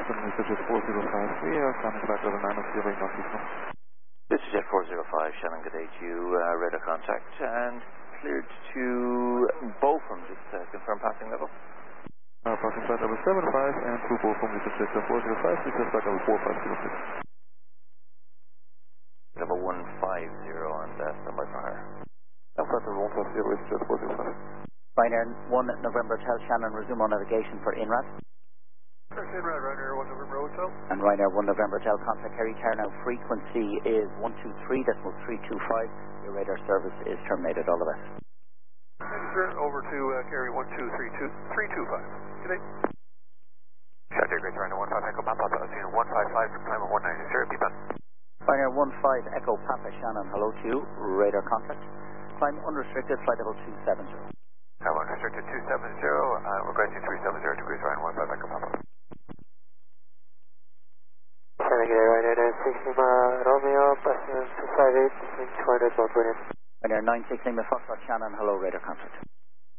System, this is Jet 4053, climbing flight level 9 North East. This is Jet 405, Shannon, good day to you, radar contact, and cleared to Beaufort, just confirm passing level. Passing flight level 75 and to Beaufort, this is Jet 405, this is flight level 4506. Level 150 and standby for higher. Flight level 150 is Jet 405. Ryanair 1 November Hotel Shannon, resume on navigation for INRAD. First INRAD, Ryanair 1 November Hotel. And Ryanair 1 November Hotel, contact Kerry Tower now. Frequency is 123.325. Your radar service is terminated. All the best. Thank you, sir. Over to Kerry 1232325. Good day. Shelter Great Ryanair 15 Echo Papa, Alcina 155, climb of 190, be done. Ryanair 15 Echo Papa Shannon, hello to you. Radar contact. Climb unrestricted, flight level 270. Climb unrestricted 270, requesting 370 degrees, Ryanair 15 Echo Papa. Shannon, good day, Ryanair 96 Lima Romeo, passing 258, between 200 Mount William. Ryanair 96 Lima Foxtrot Shannon, hello, radar contact.